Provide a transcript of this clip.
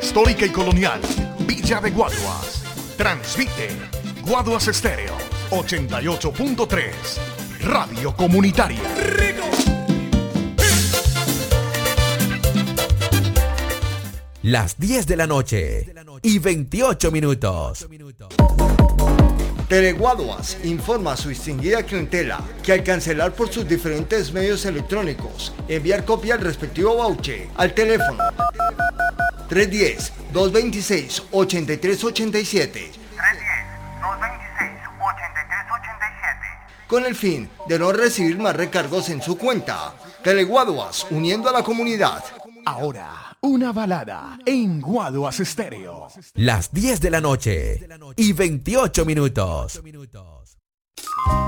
histórica y colonial, Villa de Guaduas. Transmite Guaduas Estéreo 88.3, Radio Comunitaria. Las 10 de la noche y 28 minutos. Teleguaduas informa a su distinguida clientela que al cancelar por sus diferentes medios electrónicos, enviar copia al respectivo voucher al teléfono 310-226-8387 con el fin de no recibir más recargos en su cuenta. Teleguaduas, uniendo a la comunidad. Ahora, una balada en Guaduas Estéreo. Las 10 de la noche y 28 minutos.